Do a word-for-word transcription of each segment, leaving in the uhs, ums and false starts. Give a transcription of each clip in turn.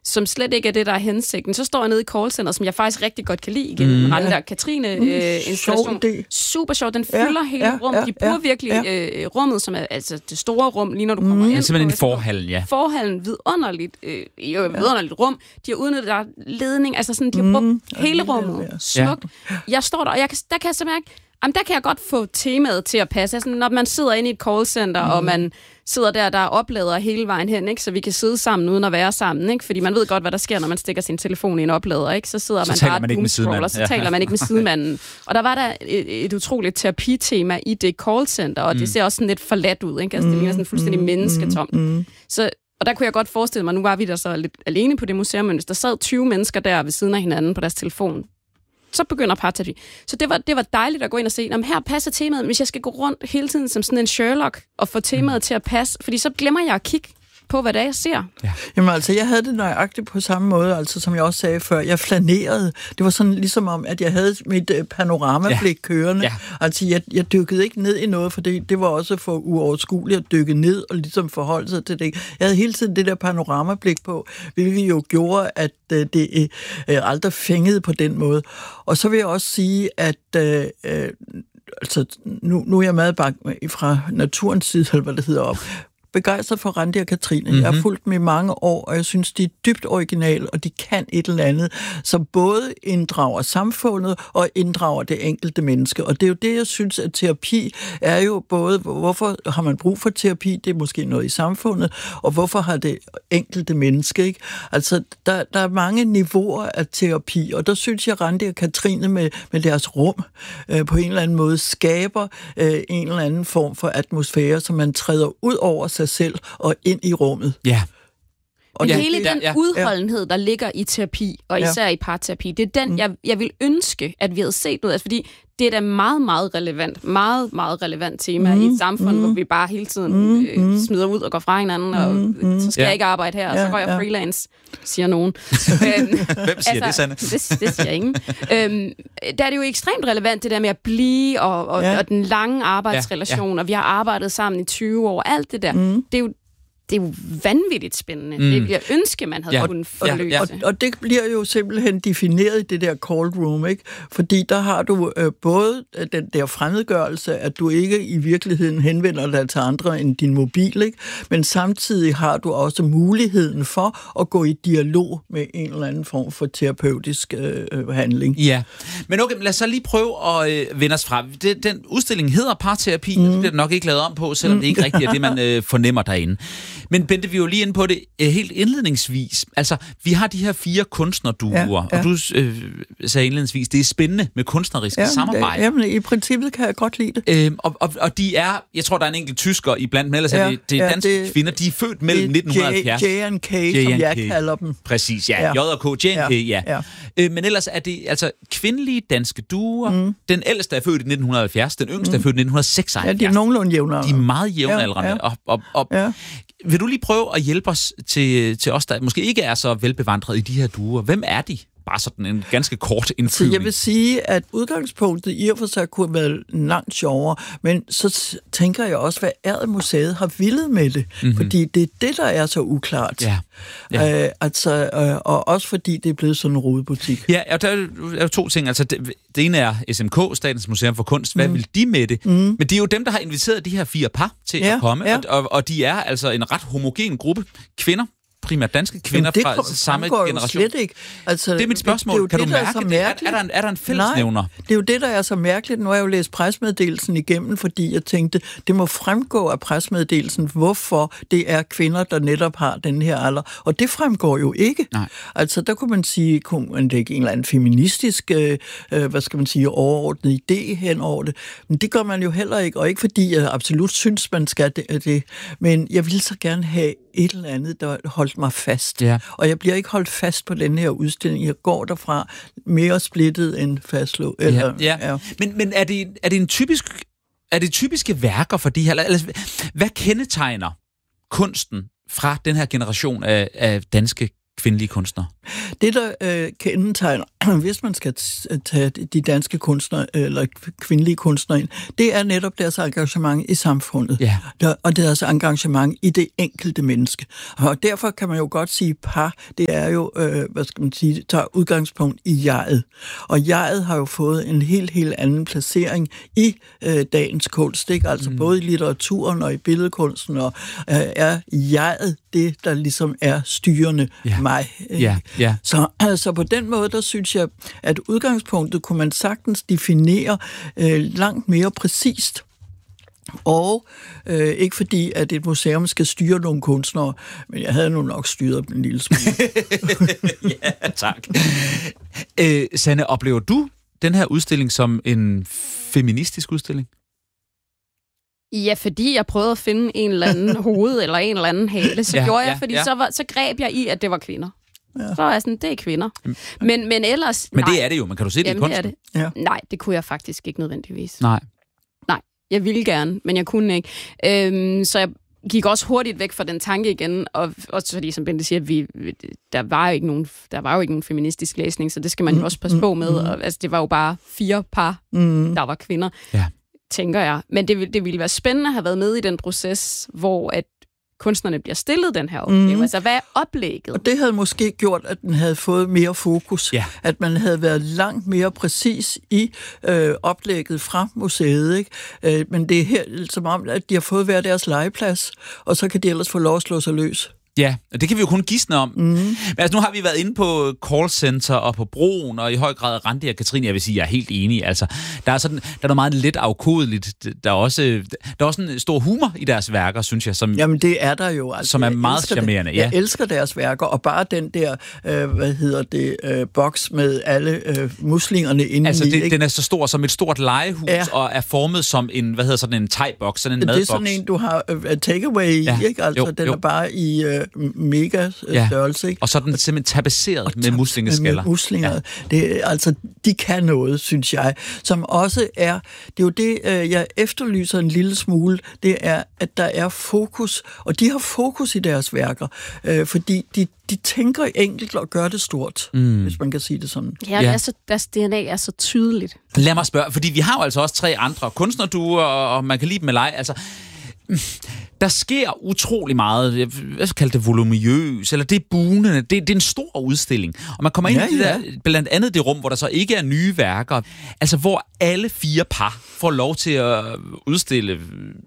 som slet ikke er det, der er hensigten. Så står jeg nede i callcenter, som jeg faktisk rigtig godt kan lide igen. Mm. Rande der Katrine-installation. Mm. Øh, Super sjov. Den fylder ja, hele ja, rummet. De bruger ja, virkelig ja. øh, rummet, som er altså det store rum, lige når du kommer mm. ind. Simpelthen i forhallen, ja. Forhallen, vidunderligt, øh, jo, vidunderligt rum. De har udnyttet der ledning, altså sådan, de har brugt mm. hele rummet. Smukt. Ja. Jeg står der, og jeg kan, der kan jeg så mærke, jamen, der kan jeg godt få temaet til at passe. Altså, når man sidder inde i et callcenter, mm. og man sidder der, der er oplader hele vejen hen, ikke? Så vi kan sidde sammen uden at være sammen, ikke? Fordi man ved godt, hvad der sker, når man stikker sin telefon i en oplader, ikke? Så sidder så man bare og doomscroller, så taler man ikke med sidemanden. Og der var der et, et utroligt terapitema i det callcenter, og mm. det ser også sådan lidt forladt ud, ikke? Altså, det ligner sådan fuldstændig mm. mennesketomt. Mm. Så og der kunne jeg godt forestille mig, nu var vi der så lidt alene på det museum, men hvis der sad tyve mennesker der ved siden af hinanden på deres telefon, så begynder parterapi. Så det var, det var dejligt at gå ind og se, jamen her passer temaet, hvis jeg skal gå rundt hele tiden som sådan en Sherlock og få temaet mm. til at passe, fordi så glemmer jeg at kigge på, hvad det er, jeg ser. Ja. Jamen altså, jeg havde det nøjagtigt på samme måde, altså som jeg også sagde før. Jeg flanerede. Det var sådan ligesom om, at jeg havde mit panoramablik ja. kørende. Ja. Altså, jeg, jeg dykkede ikke ned i noget, for det, det var også for uoverskueligt at dykke ned og ligesom forholde sig til det. Jeg havde hele tiden det der panoramablik på, hvilket jo gjorde, at øh, det øh, aldrig fængede på den måde. Og så vil jeg også sige, at øh, øh, altså, nu, nu er jeg meget bak fra naturens side, eller hvad det hedder op, begejstret for Randi og Katrine. Mm-hmm. Jeg har fulgt dem i mange år, og jeg synes, de er dybt originale, og de kan et eller andet, som både inddrager samfundet og inddrager det enkelte menneske. Og det er jo det, jeg synes, at terapi er jo både, hvorfor har man brug for terapi, det er måske noget i samfundet, og hvorfor har det enkelte menneske, ikke? Altså, der, der er mange niveauer af terapi, og der synes jeg, Randi og Katrine med, med deres rum øh, på en eller anden måde skaber øh, en eller anden form for atmosfære, som man træder ud over sig selv og ind i rummet. Ja. Og ja, hele den ja, udholdenhed, der ligger i terapi, og især ja. i parterapi, det er den, jeg, jeg vil ønske, at vi havde set noget. Altså, fordi det er da meget, meget relevant, meget, meget relevant tema mm, i et samfund, mm, hvor vi bare hele tiden mm, øh, smider ud og går fra hinanden, og mm, så skal ja. jeg ikke arbejde her, og så går jeg freelance, siger nogen. Hvem siger altså, det, Sanne? Det, det siger ingen. øhm, der er det jo ekstremt relevant, det der med at blive, og, og, ja. og den lange arbejdsrelation, ja, ja. og vi har arbejdet sammen i tyve år, alt det der, mm. det er jo Det er jo vanvittigt spændende. Mm. Det bliver ønske, man havde ja. kunnet forløse. Ja, ja. Og, og det bliver jo simpelthen defineret i det der cold room, ikke? Fordi der har du øh, både den der fremmedgørelse, at du ikke i virkeligheden henvender dig til andre end din mobil, ikke? Men samtidig har du også muligheden for at gå i dialog med en eller anden form for terapeutisk øh, handling. Ja, men okay, lad os så lige prøve at øh, vende os fra. Det, den udstilling hedder parterapi, mm. og det bliver nok ikke lavet om på, selvom mm. det ikke rigtigt er det, man øh, fornemmer derinde. Men Bente, vi er jo lige inde på det eh, helt indledningsvis. Altså, vi har de her fire kunstnerduoer, ja, ja. og du øh, sagde indledningsvis, det er spændende med kunstneriske ja, samarbejde. Jamen, i princippet kan jeg godt lide det. Øhm, og, og, og de er, jeg tror, der er en enkelt tysker iblandt, men ellers ja, er det, det er ja, danske det, kvinder, de er født mellem nitten halvfjerds. J and K, som jeg kalder dem. Præcis, ja. ja. J og K, J and K, ja. ja. Øh, men ellers er det altså kvindelige danske duoer. Mm. Den ældste er født i nitten halvfjerds, den yngste mm. er født i nitten seksoghalvfjerds. Ja, de er nogenlunde jævnaldrende. De er meget jævnaldrende. Ja, ja. Og, og, og, ja. Vil du lige prøve at hjælpe os til, til os, der måske ikke er så velbevandret i de her duer? Hvem er de? Bare sådan en ganske kort indflyvning. Så jeg vil sige, at udgangspunktet i og for sig kunne have været langt sjovere, men så tænker jeg også, hvad Erdemuseet har villet med det. Mm-hmm. Fordi det er det, der er så uklart. Ja. Ja. Øh, altså, øh, og også fordi det er blevet sådan en rodebutik. Ja, og der er jo to ting. Altså, det, det ene er S M K, Statens Museum for Kunst. Hvad mm. vil de med det? Mm. Men det er jo dem, der har inviteret de her fire par til ja, at komme, ja. og, og, og de er altså en ret homogen gruppe kvinder, primært danske kvinder fra kom, samme generation. Slet ikke. Altså, det er mit spørgsmål. Det, det kan det, du mærke det? Er, er, der en, er der en fællesnævner? Nej, det er jo det, der er så mærkeligt. Nu har jeg jo læst pressemeddelelsen igennem, fordi jeg tænkte, det må fremgå af pressemeddelelsen, hvorfor det er kvinder, der netop har den her alder. Og det fremgår jo ikke. Nej. Altså, der kunne man sige, kunne man lægge en eller anden feministisk, øh, hvad skal man sige, overordnet idé hen over det. Men det gør man jo heller ikke, og ikke fordi jeg absolut synes, man skal det. det. Men jeg vil så gerne have et eller andet, der holdt mig fast. Ja. Og jeg bliver ikke holdt fast på den her udstilling. Jeg går derfra mere splittet end fastslået. Ja, ja. ja. Men, men er, det, er det en typisk, er det typiske værker for de her? Eller, hvad kendetegner kunsten fra den her generation af, af danske kvindelige kunstnere? Det, der øh, kendetegner, hvis man skal tage de danske kunstnere, eller kvindelige kunstnere ind, det er netop deres engagement i samfundet, ja. der, og deres engagement i det enkelte menneske. Og derfor kan man jo godt sige, par, det er jo, øh, hvad skal man sige, tager udgangspunkt i jeget. Og jeget har jo fået en helt, helt anden placering i øh, dagens kunst, ikke? Altså mm. både i litteraturen og i billedkunsten, og øh, er jeget det, der ligesom er styrende ja. mig. Ja. Ja. Så altså på den måde, der synes jeg, at udgangspunktet kunne man sagtens definere øh, langt mere præcist. Og øh, ikke fordi, at et museum skal styre nogle kunstnere, men jeg havde nu nok styret dem en lille smule. Ja, tak. Øh, Sanne, oplever du den her udstilling som en feministisk udstilling? Ja, fordi jeg prøvede at finde en eller anden hoved eller en eller anden hale, så ja, gjorde jeg, ja, fordi ja. Så, var, så greb jeg i, at det var kvinder. Ja. Så var jeg sådan, det er kvinder. Men, men ellers... Men nej. det er det jo, man kan du se det Jamen, i kunsten? Det er det. Ja. Nej, det kunne jeg faktisk ikke nødvendigvis. Nej. Nej, jeg ville gerne, men jeg kunne ikke. Øhm, så jeg gik også hurtigt væk fra den tanke igen, og også fordi, som Bente siger, vi, der, var jo ikke nogen, der var jo ikke nogen feministisk læsning, så det skal man jo også passe på med. Og, altså, det var jo bare fire par, mm. der var kvinder. Ja. Tænker jeg. Men det, det ville være spændende at have været med i den proces, hvor at kunstnerne bliver stillet den her opgave. Mm. Altså, hvad er oplægget? Og det havde måske gjort, at den havde fået mere fokus. Ja. At man havde været langt mere præcis i øh, oplægget fra museet. Ikke? Øh, men det er her som om, at de har fået hver deres legeplads, og så kan de ellers få lov at slå sig løs. Ja, det kan vi jo kun gisne om. Mm. Men altså, nu har vi været inde på callcenter og på Broen, og i høj grad Randi og Katrine, jeg vil sige, jeg er helt enig. Altså, der er sådan, der er noget meget let afkodeligt. Der er også, der er også en stor humor i deres værker, synes jeg. Som, Jamen, det er der jo. Altså, som er meget charmerende. Ja. Jeg elsker deres værker, og bare den der, øh, hvad hedder det, øh, boks med alle øh, muslingerne inde altså, i. Altså, den er så stor som et stort legehus, ja. Og er formet som en, hvad hedder sådan en thai-boks, sådan en madboks. Det er sådan en, du har uh, takeaway i, ja. Ikke? Altså, jo, den jo. Er bare i... Øh, mega størrelse, ja. Ikke? Og så er den simpelthen tapetseret med muslingeskaller. Med muslinger. Ja. Det, altså, de kan noget, synes jeg. Som også er, det er jo det, jeg efterlyser en lille smule, det er, at der er fokus, og de har fokus i deres værker, øh, fordi de, de tænker enkelt og gør det stort, mm. hvis man kan sige det sådan. Ja, ja. Altså, deres D N A er så tydeligt. Lad mig spørge, fordi vi har jo altså også tre andre kunstnerduer, og man kan lide dem eller ej, altså... Der sker utrolig meget, jeg vil kalde det voluminøs, eller det er bugnende, det, det er en stor udstilling. Og man kommer ind ja, i det ja. Der, blandt andet det rum, hvor der så ikke er nye værker, altså hvor alle fire par får lov til at udstille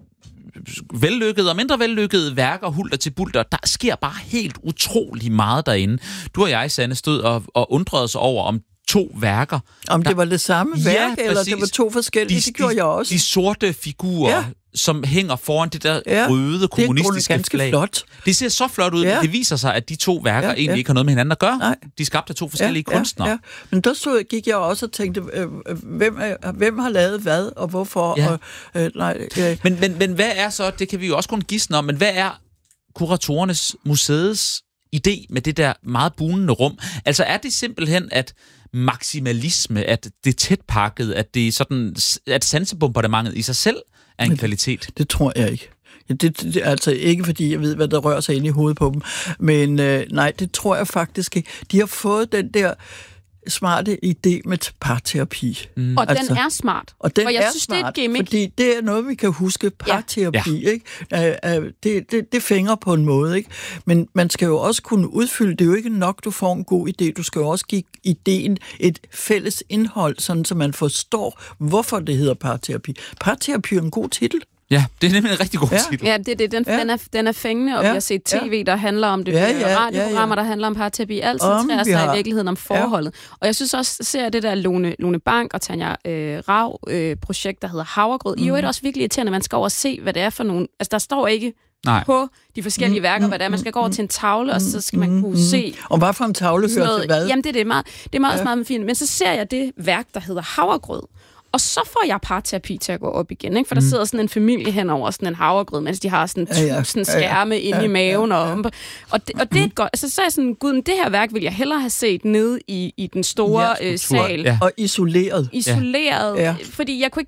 vellykkede og mindre vellykkede værker, hulter til bulter. Der sker bare helt utrolig meget derinde. Du og jeg, Sanne, stod og, og undrede os over, om to værker. Om der, det var det samme ja, værk, eller præcis. Det var to forskellige, de, det gjorde de, jeg også. De sorte figurer, ja. Som hænger foran det der ja, røde kommunistiske det flag. Flot. Det ser så flot ud, ja. Det viser sig, at de to værker ja, egentlig ja. Ikke har noget med hinanden at gøre. Nej. De skabte to forskellige ja, kunstnere. Ja, ja. Men der stod, gik jeg også og tænkte, øh, hvem, er, hvem har lavet hvad, og hvorfor? Ja. Og, øh, nej, øh. Men, men, men hvad er så, det kan vi jo også kun gisne om, men hvad er kuratorernes, museets idé med det der meget bunende rum? Altså er det simpelthen, at maksimalisme, at det er tætpakket, at det er sådan, at sansebombardementet i sig selv er en det, kvalitet? Det tror jeg ikke. Det, det, det er altså ikke, fordi jeg ved, hvad der rører sig inde i hovedet på dem. Men øh, nej, det tror jeg faktisk ikke. De har fået den der smarte idé med parterapi. Mm. Og altså, den er smart. Og den og jeg er synes, smart, det er et gimmick. Fordi det er noget, vi kan huske. Parterapi, ja. Ikke? Uh, uh, det, det, det fænger på en måde, ikke? Men man skal jo også kunne udfylde. Det er jo ikke nok, du får en god idé. Du skal jo også give ideen et fælles indhold, sådan så man forstår, hvorfor det hedder parterapi. Parterapi er en god titel. Ja, det er nemlig en rigtig god ja. titel. Ja, det, det, den, ja. den, er, den er fængende, og ja. Vi har set tv, der handler om det, ja, ja, radioprogrammer, ja, ja. Der handler om parterapi. Alt centrerer sig har... i virkeligheden om forholdet. Ja. Og jeg synes også, at ser det der Lone, Lone Bank og Tanja øh, Rav øh, projekt, der hedder Havregrød. Mm. I øvrigt også virkelig irriterende, at man skal over og se, hvad det er for nogle... Altså, der står ikke Nej. På de forskellige mm, værker, hvad det er. Man skal gå over til en tavle, mm, og så skal man kunne mm, se... Og hvad for en tavle hører til hvad? Jamen, det er, det meget, det er meget, ja. meget fint. Men så ser jeg det værk, der hedder Havregrød. Og så får jeg parterapi til at gå op igen, ikke? For der mm. sidder sådan en familie hen over sådan en havregrød, mens de har sådan tusind ja, ja. skærme ja, ja. inde ja, i maven. Ja, ja. Og, og, det, og det er et godt... Altså, så er jeg sådan, gud, det her værk ville jeg hellere have set nede i, i den store ja, øh, sal. Ja. Og isoleret. Isoleret. Ja. Fordi jeg kunne ikke...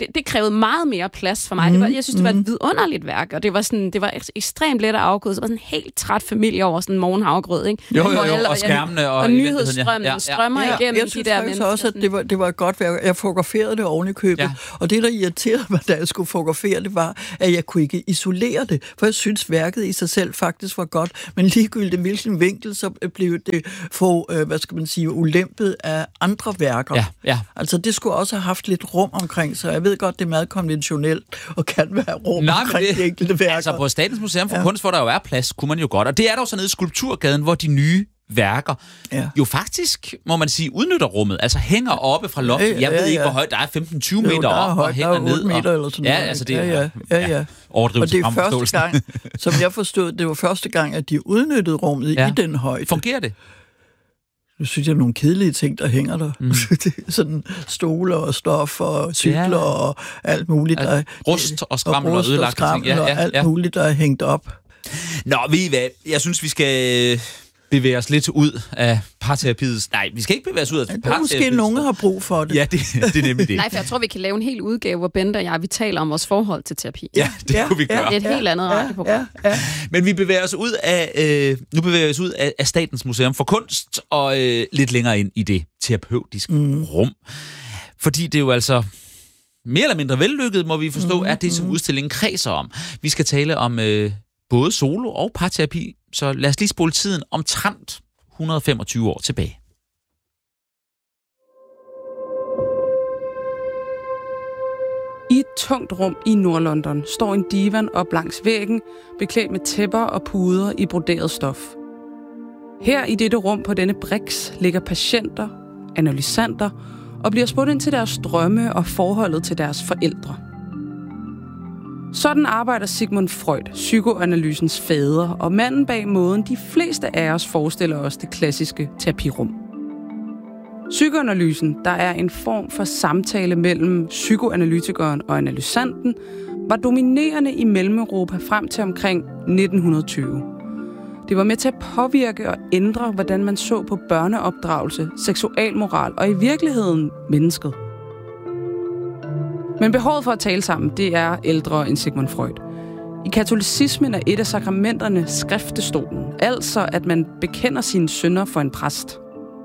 det, det krævede meget mere plads for mig. Mm, det var, jeg synes, det var et vidunderligt værk, og det var, sådan, det var ekstremt let at afkode. Så var sådan en helt træt familie over sådan en morgenhavregrød, ikke? Jo, jo, jo, og skærmene. Og, og nyhedsstrømmen ja, ja, strømmer ja, igennem jeg synes de der mennesker. Også, at det var, det var et godt værk. Jeg fotograferede det oven i købet, ja. Og det, der irriterede mig, da jeg skulle fotografere det, var, at jeg kunne ikke isolere det, for jeg synes, værket i sig selv faktisk var godt, men ligegyldigt hvilken vinkel, så blev det for, øh, hvad skal man sige, ulempet af andre værker. Ja, ja. Altså, det skulle også have haft lidt rum omkring sig. Jeg ved godt, det er meget konventionelt, og kan være rum Nej, omkring det, de enkelte værker. Altså, på Statens Museum for ja. Kunst, hvor der jo er plads, kunne man jo godt. Og det er der jo så nede i Skulpturgaden, hvor de nye værker ja. jo faktisk, må man sige, udnytter rummet. Altså hænger oppe fra loftet. Jeg ja, ved ja, ja. ikke, hvor højt der er, femten til tyve meter op, og hænger ned. otte meter eller sådan ja, noget. Altså det, ja, ja, ja, ja. Overdrivet og det er første gang, som jeg forstod, det var første gang, at de udnyttede rummet ja. i den højde. Fungerer det? Nu synes jeg, nogle kedelige ting, der hænger der. Mm. sådan stoler og stof og cykler ja. og alt muligt. Der, rust og skrammel og, og ødelagte ting. Ja, ja, ja. Og alt muligt, der er hængt op. Nå, ved I hvad? Jeg synes, vi skal bevæge os lidt ud af parterapiet. Nej, vi skal ikke bevæge os ud af parterapiet. Ja, måske nogen har brug for det. Ja, det, det er nemlig det. Nej, for jeg tror, vi kan lave en hel udgave, hvor Bente og jeg, vi taler om vores forhold til terapi. Ja, det ja, kunne vi gøre. Det er et ja, helt andet ja, radioprogram. Ja, ja. Men vi bevæger os ud af, øh, nu bevæger vi os ud af, af Statens Museum for Kunst, og øh, lidt længere ind i det terapeutiske mm. rum. Fordi det er jo altså mere eller mindre vellykket, må vi forstå, mm, er det, som udstillingen kredser om. Vi skal tale om øh, både solo- og parterapi, så lad os lige spole tiden omtrent et hundrede og femogtyve år tilbage. I et tungt rum i Nordlondon står en divan op langs væggen, beklædt med tæpper og puder i broderet stof. Her i dette rum på denne briks ligger patienter, analysanter og bliver spurgt ind til deres drømme og forholdet til deres forældre. Sådan arbejder Sigmund Freud, psykoanalysens fader, og manden bag måden, de fleste af os forestiller os det klassiske terapirum. Psykoanalysen, der er en form for samtale mellem psykoanalytikeren og analysanten, var dominerende i Mellem-Europa frem til omkring nitten tyve. Det var med til at påvirke og ændre, hvordan man så på børneopdragelse, seksualmoral og i virkeligheden mennesket. Men behovet for at tale sammen, det er ældre end Sigmund Freud. I katolicismen er et af sakramenterne skriftestolen, altså at man bekender sine synder for en præst.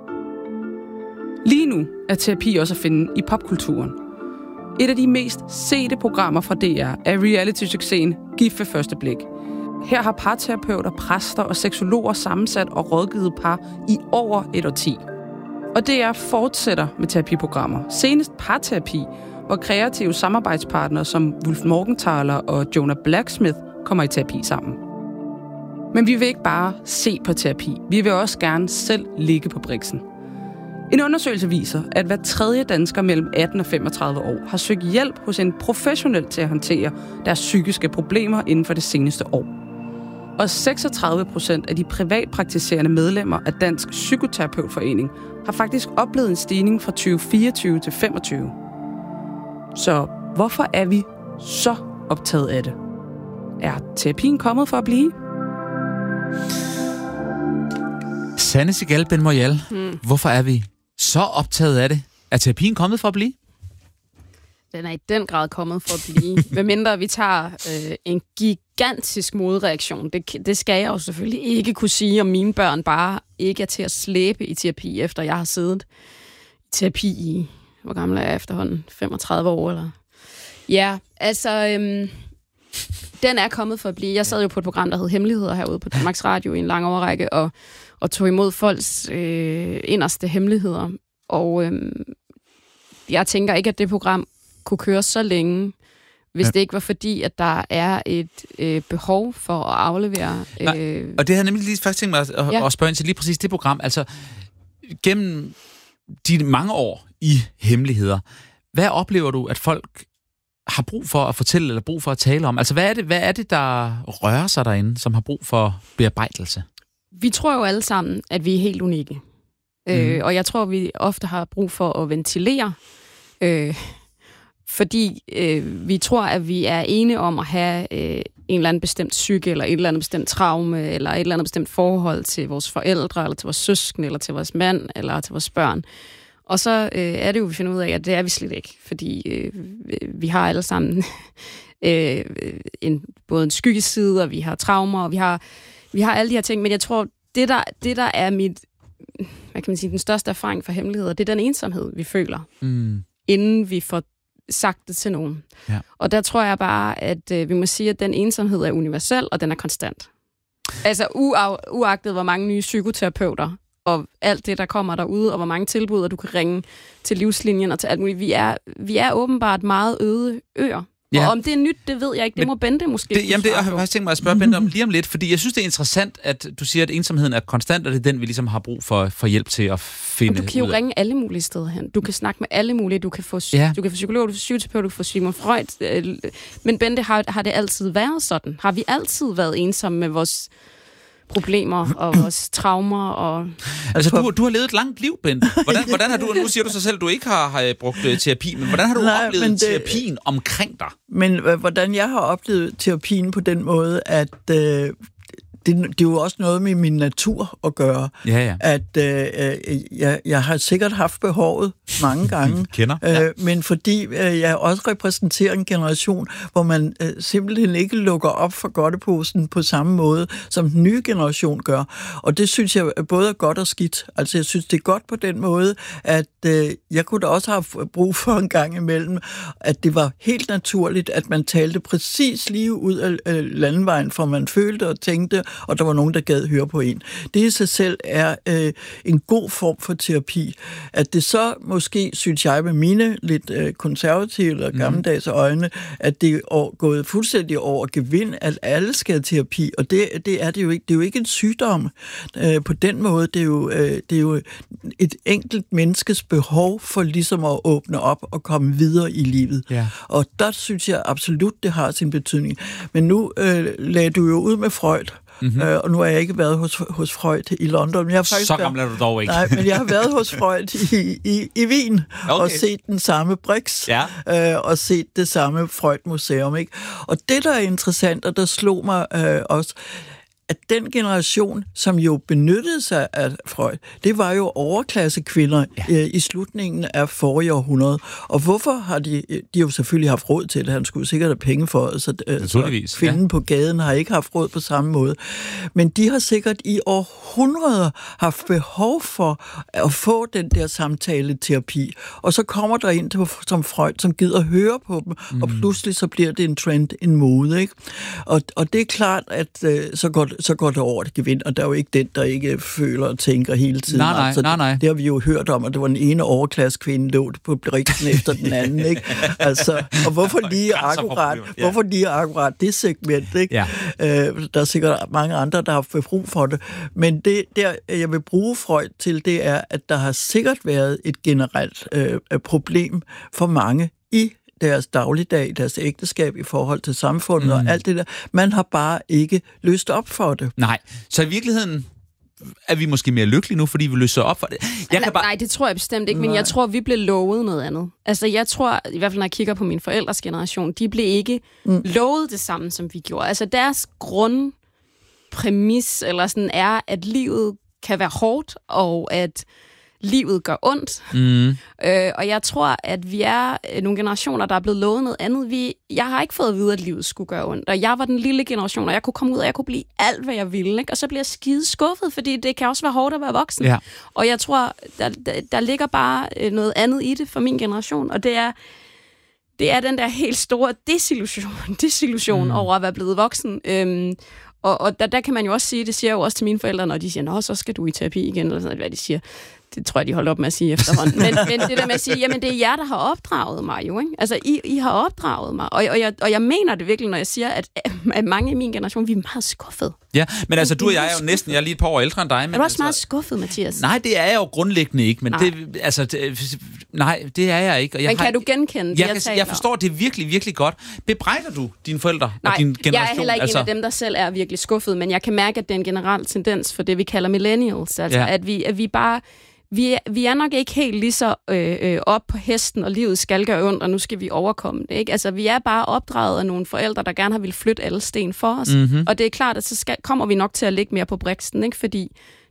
Lige nu er terapi også at finde i popkulturen. Et af de mest sete programmer fra D R er reality-succesen Gift ved første blik. Her har parterapeuter, præster og seksologer sammensat og rådgivet par i over et årti. Og D R fortsætter med terapiprogrammer. Senest parterapi, hvor kreative samarbejdspartnere som Wolf Morgenthaler og Jonah Blacksmith kommer i terapi sammen. Men vi vil ikke bare se på terapi. Vi vil også gerne selv ligge på briksen. En undersøgelse viser, at hver tredje dansker mellem atten og femogtredive år har søgt hjælp hos en professionel til at håndtere deres psykiske problemer inden for det seneste år. Og seksogtredive procent af de privatpraktiserende medlemmer af Dansk Psykoterapeutforening har faktisk oplevet en stigning fra tyve fireogtyve til femogtyve. Så hvorfor er vi så optaget af det? Er terapien kommet for at blive? Sanne Sigal Ben Moyal, hmm. hvorfor er vi så optaget af det? Er terapien kommet for at blive? Den er i den grad kommet for at blive. Hvad mindre vi tager øh, en gigantisk modreaktion. Det, det skal jeg jo selvfølgelig ikke kunne sige, om mine børn bare ikke er til at slæbe i terapi, efter jeg har siddet i terapi i, hvor gammel er jeg efterhånden? femogtredive år, eller? Ja, altså, øhm, den er kommet for at blive. Jeg sad jo på et program, der hed Hemmeligheder herude på Danmarks Radio i en lang overrække, og, og tog imod folks øh, inderste hemmeligheder. Og øhm, jeg tænker ikke, at det program kunne køre så længe, hvis ja. det ikke var fordi, at der er et øh, behov for at aflevere. Øh... Nej, og det har nemlig lige faktisk tænkt mig at, ja. at spørge ind til lige præcis det program. Altså, gennem de mange år i Hemmeligheder, hvad oplever du, at folk har brug for at fortælle, eller brug for at tale om? Altså, hvad er det, hvad er det der rører sig derinde, som har brug for bearbejdelse? Vi tror jo alle sammen, at vi er helt unikke. Mm. Øh, og jeg tror, vi ofte har brug for at ventilere, øh, fordi øh, vi tror, at vi er enige om at have øh, en eller anden bestemt psyke, eller et eller andet bestemt traume, eller et eller andet bestemt forhold til vores forældre, eller til vores søskende, eller til vores mand, eller til vores børn. Og så øh, er det jo, vi finder ud af, at det er vi slet ikke, fordi øh, vi har alle sammen øh, en, både en skyggeside, og vi har traumer, og vi har, vi har alle de her ting, men jeg tror, det der, det der er mit, hvad kan man sige, den største erfaring for hemmeligheder, det er den ensomhed, vi føler, mm. inden vi får sagt det til nogen. Ja. Og der tror jeg bare, at øh, vi må sige, at den ensomhed er universel, og den er konstant. Altså uag, uagtet, hvor mange nye psykoterapeuter, og alt det, der kommer derude, og hvor mange tilbud, og du kan ringe til livslinjen og til alt muligt. Vi er, vi er åbenbart meget øde øer. Ja. Og om det er nyt, det ved jeg ikke. Det Men må Bente måske. Det, jamen, det jeg har faktisk tænkt mig at spørge Bente om lige om lidt, fordi jeg synes, det er interessant, at du siger, at ensomheden er konstant, og det er den, vi ligesom har brug for, for hjælp til at finde. Og du kan jo ringe alle mulige steder hen. Du kan snakke med alle mulige. Du kan få, ja. du kan få psykolog, du kan få psykoterapeut, du kan få Sigmund Freud. Men Bente, har, har det altid været sådan? Har vi altid været ensomme med vores problemer og vores traumer? Og... Altså, du, du har levet et langt liv, Bente. Hvordan, hvordan har du, nu siger du så selv, at du ikke har, har brugt uh, terapi, men hvordan har du Nej, oplevet det, terapien omkring dig? Men hvordan jeg har oplevet terapien på den måde, at øh, det, det er jo også noget med min natur at gøre. Ja, ja. At øh, jeg, jeg har sikkert haft behovet mange gange. Kender. Ja. Øh, men fordi øh, jeg også repræsenterer en generation, hvor man øh, simpelthen ikke lukker op for godteposen på samme måde, som den nye generation gør. Og det synes jeg både er godt og skidt. Altså jeg synes, det er godt på den måde, at øh, jeg kunne da også have brug for en gang imellem, at det var helt naturligt, at man talte præcis lige ud af øh, landevejen, for man følte og tænkte, og der var nogen, der gad høre på en. Det i sig selv er øh, en god form for terapi. At det så måske, synes jeg, med mine lidt øh, konservative eller gammeldags øjne, at det er gået fuldstændig over gevind, at alle skal have terapi, og det, det er det jo ikke. Det er jo ikke en sygdom øh, på den måde. Det er, jo, øh, det er jo et enkelt menneskes behov for ligesom at åbne op og komme videre i livet. Ja. Og der synes jeg absolut, det har sin betydning. Men nu øh, lagde du jo ud med Freud, Mm-hmm. Øh, og nu har jeg ikke været hos, hos Freud i London. Men jeg har faktisk så gammel er du dog ikke. Nej, men jeg har været hos Freud i, i, i Wien, okay. og set den samme Brix, ja. øh, og set det samme Freud-museum. Ikke? Og det, der er interessant, og der slog mig øh, også, at den generation, som jo benyttede sig af Freud, det var jo overklassekvinder ja. øh, i slutningen af forrige århundrede. Og hvorfor har de... De har jo selvfølgelig haft råd til det. Han skulle sikkert have penge for det, så, øh, så kvinden ja. på gaden har ikke haft råd på samme måde. Men de har sikkert i århundreder haft behov for at få den der samtale-terapi. Og så kommer der en som Freud, som gider høre på dem, mm. og pludselig så bliver det en trend, en mode. Ikke? Og, og det er klart, at øh, så går så går det over det gevind, og der er jo ikke den, der ikke føler og tænker hele tiden. Nej, nej, altså, nej, nej. Det, det har vi jo hørt om, at det var den ene overklassekvinde, lå på Brixen efter den anden, ikke? Altså, og hvorfor lige akkurat, ja. hvorfor lige akkurat det segment, ikke? Ja. Øh, der er sikkert mange andre, der har fået brug for det. Men det, der, jeg vil bruge Freud til, det er, at der har sikkert været et generelt øh, problem for mange i deres dagligdag, deres ægteskab i forhold til samfundet mm. og alt det der. Man har bare ikke løst op for det. Nej, så i virkeligheden er vi måske mere lykkelige nu, fordi vi løser op for det. Jeg kan bare... Nej, det tror jeg bestemt ikke, men Nej. jeg tror, vi blev lovet noget andet. Altså, jeg tror, i hvert fald når jeg kigger på min forældres generation, de blev ikke mm. lovet det samme, som vi gjorde. Altså, deres grundpræmis eller sådan er, at livet kan være hårdt, og at livet gør ondt. Mm. Øh, og jeg tror, at vi er nogle generationer, der er blevet lovet noget andet. Vi, jeg har ikke fået at vide, at livet skulle gøre ondt. Og jeg var den lille generation, og jeg kunne komme ud, og jeg kunne blive alt, hvad jeg ville. Ikke? Og så bliver jeg skide skuffet, fordi det kan også være hårdt at være voksen. Ja. Og jeg tror, der, der, der ligger bare noget andet i det for min generation, og det er, det er den der helt store desillusion, desillusion mm. over at være blevet voksen. Øhm, og og der, der kan man jo også sige, det siger jeg jo også til mine forældre, når de siger, nå, så skal du i terapi igen, eller sådan, hvad de siger. Det tror jeg, de holder op med at sige efterhånden. Men, men det der med at sige, jamen det er jer, der har opdraget mig jo, ikke? Altså, I, I har opdraget mig. Og, og, jeg, og jeg mener det virkelig, når jeg siger, at, at mange i min generation, vi er meget skuffet. Ja, men altså, du og jeg er jo næsten, jeg er lige et par år ældre end dig. Men er du også altså, meget skuffet, Mathias? Nej, det er jeg jo grundlæggende ikke, men nej. det, altså, det, nej, det er jeg ikke. Og jeg men kan har, du genkende det, jeg, jeg, jeg, jeg forstår det virkelig, virkelig godt. Bebrejder du dine forældre nej, og din generation? Nej, jeg er heller ikke altså... en af dem, der selv er virkelig skuffet, men jeg kan mærke, at det er en generel tendens for det, vi kalder millennials. Altså, ja. at, vi, at vi bare... Vi er, vi er nok ikke helt lige så øh, øh, op på hesten, og livet skal gøre ondt, og nu skal vi overkomme det. Ikke? Altså, vi er bare opdraget af nogle forældre, der gerne har vil flytte alle sten for os. Mm-hmm. Og det er klart, at så skal, kommer vi nok til at ligge mere på briksen, ikke? Fordi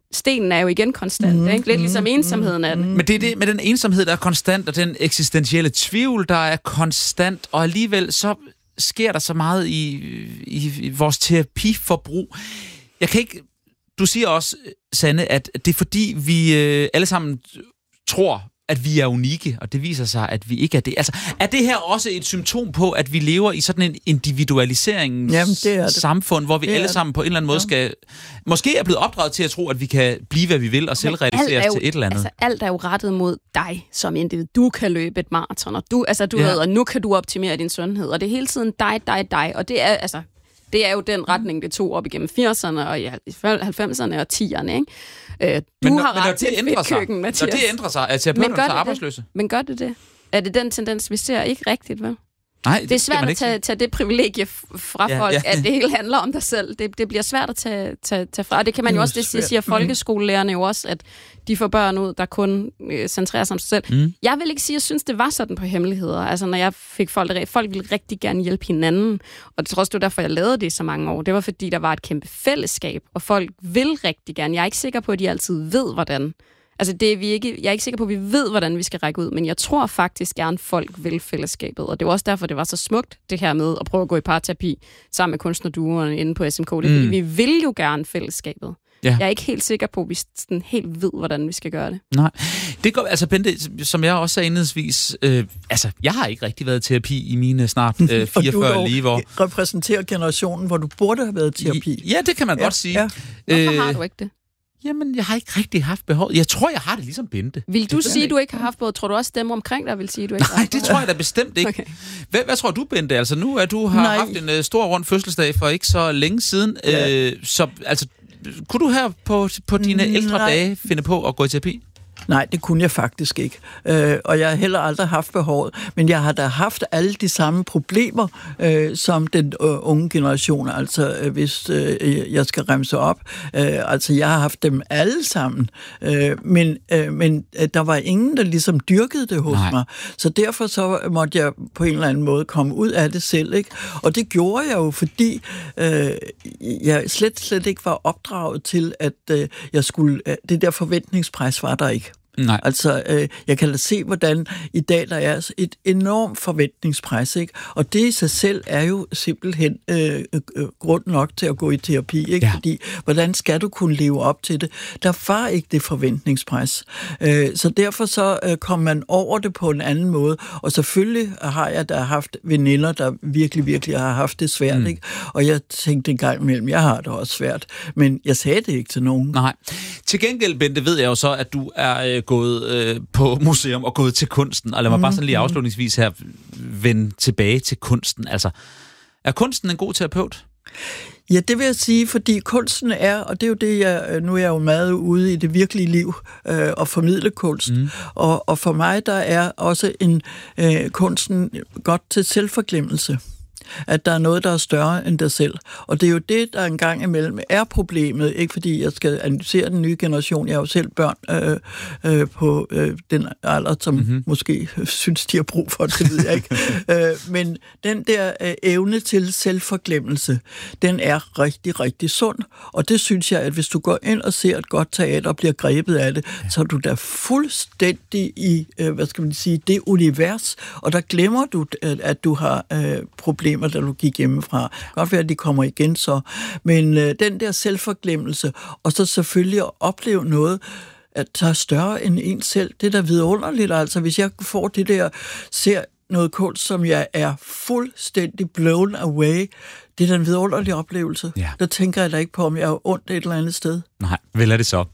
stenen er jo igen konstant, mm, ikke? Lidt mm, ligesom ensomheden er det. Men det er det med den ensomhed, der er konstant, og den eksistentielle tvivl, der er konstant, og alligevel så sker der så meget i, i, i vores terapiforbrug. Jeg kan ikke... Du siger også, Sanne, at det er fordi, vi øh, alle sammen tror, at vi er unikke, og det viser sig, at vi ikke er det. Altså, er det her også et symptom på, at vi lever i sådan en individualiseringens Jamen, det er det. samfund, hvor vi det alle sammen på en eller anden måde skal... Måske er blevet opdraget til at tro, at vi kan blive, hvad vi vil, og selvrealiseres jo, til et eller andet. Altså, alt er jo rettet mod dig som individ. Du kan løbe et maraton, og, du, altså, du ja. ved, og nu kan du optimere din sundhed, og det er hele tiden dig, dig, dig, og det er altså... Det er jo den retning, det tog op igennem firserne og halvfemserne og tierne, ikke? Øh, du men, har men, ret til et fedtkøkken, Mathias. Når det ændrer sig, at terapeuterne er arbejdsløse. Det? Men gør det det? Er det den tendens, vi ser? Ikke rigtigt, vel? Nej, det, det er svært at tage, tage det privilegie fra ja, folk, ja. at det hele handler om dig selv. Det, det bliver svært at tage, tage, tage fra. Og det kan man jo også, det siger folkeskolelærerne jo også, at de får børn ud, der kun øh, centrerer sig om sig selv. Mm. Jeg vil ikke sige, at jeg synes, det var sådan på hemmeligheder. Altså, når jeg fik folk, der, folk ville rigtig gerne hjælpe hinanden. Og det tror også, det var derfor, jeg lavede det i så mange år. Det var, fordi der var et kæmpe fællesskab, og folk vil rigtig gerne. Jeg er ikke sikker på, at de altid ved, hvordan. Altså, det er vi ikke, jeg er ikke sikker på, at vi ved, hvordan vi skal række ud, men jeg tror faktisk gerne, folk vil fællesskabet. Og det var også derfor, det var så smukt, det her med at prøve at gå i parterapi sammen med kunstnerduoerne inde på S M K. Det er, mm. fordi vi vil jo gerne fællesskabet. Ja. Jeg er ikke helt sikker på, at vi sådan helt ved, hvordan vi skal gøre det. Nej. Det går, altså, Bente, som jeg også sagde indledningsvis, øh, altså, jeg har ikke rigtig været i terapi i mine snart øh, fireogfyrre liv. Og du repræsenterer generationen, hvor du burde have været i terapi. Ja, det kan man ja. godt sige. Ja. Hvorfor øh, har du ikke det? Jamen, jeg har ikke rigtig haft behov. Jeg tror, jeg har det ligesom Bente. Vil du sige, at du ikke har haft behov? Tror du også, dem omkring dig vil sige, at du ikke Nej, har haft behov? Det tror jeg da bestemt ikke. Okay. Hvad, hvad tror du, Bente? Altså nu, at du har Nej. haft en uh, stor rund fødselsdag for ikke så længe siden. Ja. Øh, så altså, kunne du her på, på dine Nej. ældre dage finde på at gå i terapi? Nej, det kunne jeg faktisk ikke. Øh, og jeg har heller aldrig haft behovet. Men jeg har da haft alle de samme problemer, øh, som den øh, unge generation. Altså, øh, hvis øh, jeg skal remse op. Øh, altså, jeg har haft dem alle sammen. Øh, men øh, men øh, der var ingen, der ligesom dyrkede det hos Nej. mig. Så derfor så måtte jeg på en eller anden måde komme ud af det selv, ikke? Og det gjorde jeg jo, fordi øh, jeg slet, slet ikke var opdraget til, at øh, jeg skulle... Øh, det der forventningspres var der ikke. Nej. Altså, øh, jeg kan da se, hvordan i dag der er et enormt forventningspres, ikke? Og det i sig selv er jo simpelthen øh, øh, grund nok til at gå i terapi, ikke? Ja. Fordi, hvordan skal du kunne leve op til det? Der var ikke det forventningspres. Øh, så derfor så øh, kom man over det på en anden måde. Og selvfølgelig har jeg da haft veninder, der virkelig, virkelig har haft det svært, mm. ikke? Og jeg tænkte en gang imellem, jeg har det også svært. Men jeg sagde det ikke til nogen. Nej. Til gengæld, Bente, ved jeg jo så, at du er øh, gået øh, på museum og gået til kunsten. Og lad mig bare sådan lige afslutningsvis her vende tilbage til kunsten. Altså, er kunsten en god terapeut? Ja, det vil jeg sige, fordi kunsten er, og det er jo det, jeg, nu er jeg jo meget ude i det virkelige liv, øh, og formidle kunst. Mm. Og, og for mig, der er også en øh, kunsten godt til selvforglemmelse. At der er noget, der er større end dig selv. Og det er jo det, der engang imellem er problemet. Ikke fordi jeg skal analysere den nye generation. Jeg er jo selv børn øh, øh, på øh, den alder, som mm-hmm. måske synes, de har brug for det, ved jeg ikke. øh, men den der øh, evne til selvforglemmelse, den er rigtig, rigtig sund. Og det synes jeg, at hvis du går ind og ser et godt teater og bliver grebet af det, ja. så er du da fuldstændig i, øh, hvad skal man sige, det univers. Og der glemmer du, at, at du har øh, problemer, da du gik hjemmefra. Godt være, at de kommer igen så. Men øh, den der selvforglemmelse, og så selvfølgelig at opleve noget, at der er større end en selv, det er da vidunderligt. Altså, hvis jeg får det der, ser noget kunst, som jeg er fuldstændig blown away, det er da en vidunderlig oplevelse. Ja. Der tænker jeg da ikke på, om jeg er ondt et eller andet sted. Nej, vel er det så.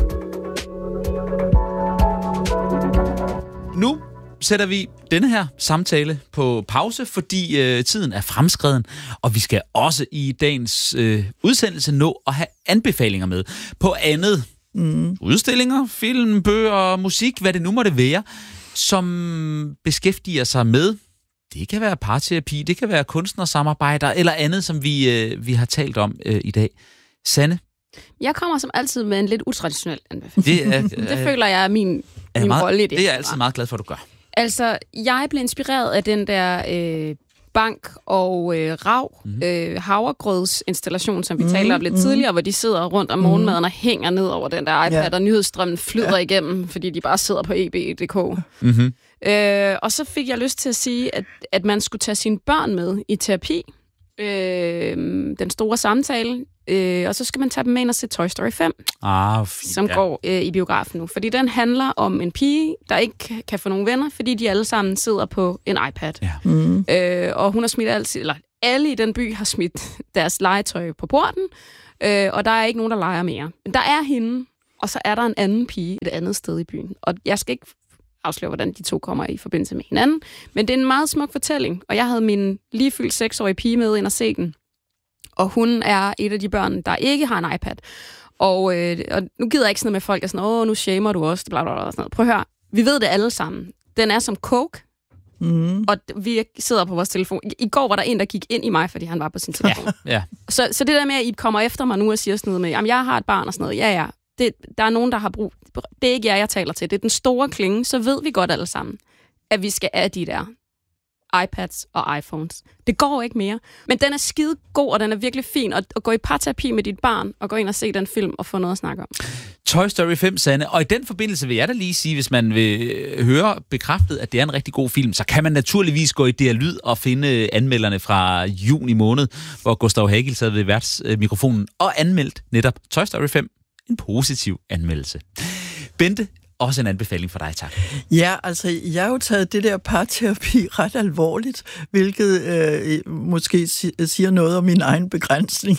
Nu sætter vi denne her samtale på pause, fordi øh, tiden er fremskreden, og vi skal også i dagens øh, udsendelse nå at have anbefalinger med på andet. Mm. Udstillinger, film, bøger, musik, hvad det nu måtte være, som beskæftiger sig med. Det kan være parterapi, det kan være kunstnersamarbejder eller andet, som vi, øh, vi har talt om øh, i dag. Sanne? Jeg kommer som altid med en lidt utraditionel anbefaling. Det, er, det føler jeg er min, min meget, rolle i det. Det er jeg altid meget glad for, at du gør. Altså, jeg blev inspireret af den der øh, bank og øh, rav, mm. øh, havregrødsinstallation, som vi mm. talte om lidt mm. tidligere, hvor de sidder rundt om morgenmaden og hænger ned over den der iPad, ja. og nyhedsstrømmen flyder ja. igennem, fordi de bare sidder på e b punktum d k. Mm-hmm. Øh, og så fik jeg lyst til at sige, at, at man skulle tage sine børn med i terapi. Øh, den store samtale. Øh, og så skal man tage dem med ind og se Toy Story fem, ah, fint, som ja. går øh, i biografen nu. Fordi den handler om en pige, der ikke kan få nogen venner, fordi de alle sammen sidder på en iPad. Ja. Mm. Øh, og hun har smidt altid, eller alle i den by har smidt deres legetøj på porten, øh, og der er ikke nogen, der leger mere. Men der er hende, og så er der en anden pige et andet sted i byen. Og jeg skal ikke afsløre, hvordan de to kommer i forbindelse med hinanden, men det er en meget smuk fortælling, og jeg havde min lige fyldt seksårige pige med ind og se den. Og hun er et af de børn, der ikke har en iPad. Og, øh, og nu gider jeg ikke sådan noget med folk, og sådan, åh, nu shamer du også, bla, bla, bla, sådan noget. Prøv at høre, vi ved det alle sammen. Den er som coke, mm. og vi sidder på vores telefon. I, I går var der en, der gik ind i mig, fordi han var på sin telefon. Ja. Ja. Så, så det der med, at I kommer efter mig nu og siger sådan noget med, jamen, jeg har et barn og sådan noget. Ja, ja, det, der er nogen, der har brug. Det er ikke jer, jeg taler til. Det er den store klinge, så ved vi godt alle sammen, at vi skal af de der iPads og iPhones. Det går ikke mere. Men den er skide god, og den er virkelig fin. Og at gå i parterapi med dit barn, og gå ind og se den film, og få noget at snakke om. Toy Story fem, Sanne. Og i den forbindelse vil jeg da lige sige, hvis man vil høre bekræftet, at det er en rigtig god film, så kan man naturligvis gå i D R Lyd og finde anmelderne fra juni måned, hvor Gustav Hagel sad ved værtsmikrofonen og anmeldt netop Toy Story fem. En positiv anmeldelse. Bente, også en anbefaling for dig, tak. Ja, altså, jeg har jo taget det der parterapi ret alvorligt, hvilket øh, måske siger noget om min egen begrænsning.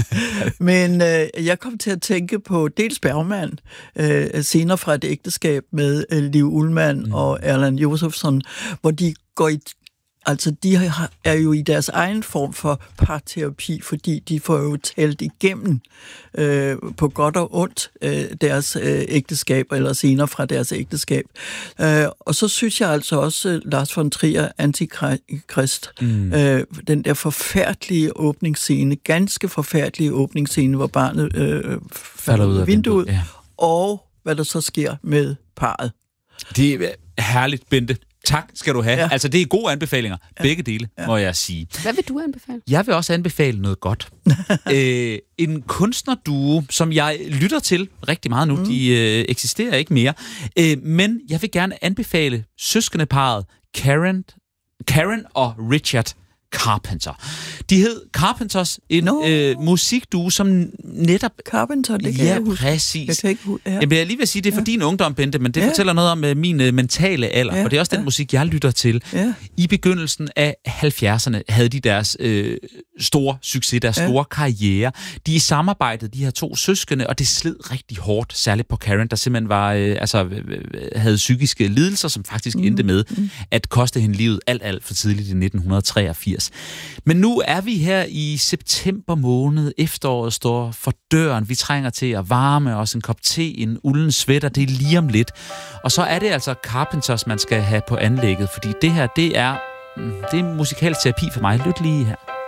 Men øh, jeg kom til at tænke på dels Bergman, øh, senere fra et ægteskab med øh, Liv Ullmann mm. og Erland Josephson, hvor de går i Altså, de er jo i deres egen form for parterapi, fordi de får jo talt igennem øh, på godt og ondt øh, deres øh, ægteskab, eller senere fra deres ægteskab. Øh, og så synes jeg altså også, øh, Lars von Trier, Antikrist, mm. øh, den der forfærdelige åbningsscene, ganske forfærdelige åbningsscene, hvor barnet øh, falder ud af vinduet, ja. Og hvad der så sker med parret. Det er herligt, Bente. Tak skal du have. Ja. Altså, det er gode anbefalinger. Ja. Begge dele, ja. Må jeg sige. Hvad vil du anbefale? Jeg vil også anbefale noget godt. Æ, en kunstnerduo, som jeg lytter til rigtig meget nu. Mm. De øh, eksisterer ikke mere. Æ, men jeg vil gerne anbefale søskendeparret Karen, Karen og Richard Carpenter. De hed Carpenters, en no. øh, musikduo, som netop... Carpenter, det kan ja, jeg huske. Præcis. Jeg kan ikke huske. Ja. Jeg vil lige vil sige, det er for ja. din ungdom, Bente, men det ja. fortæller noget om uh, min uh, mentale alder, ja. og det er også den ja. musik, jeg lytter til. Ja. I begyndelsen af halvfjerdserne havde de deres øh, store succes, deres ja. store karriere. De samarbejdede, de her to søskende, og det sled rigtig hårdt, særligt på Karen, der simpelthen var, øh, altså, havde psykiske lidelser, som faktisk mm. endte med mm. at koste hende livet alt, alt for tidligt i nitten treogfirs. Men nu er vi her i september måned. Efteråret står for døren. Vi trænger til at varme os en kop te, en ulden sweater. Det er lige om lidt. Og så er det altså Carpenters, man skal have på anlægget, fordi det her, det er, det er musikalsk terapi for mig. Lyt lige her.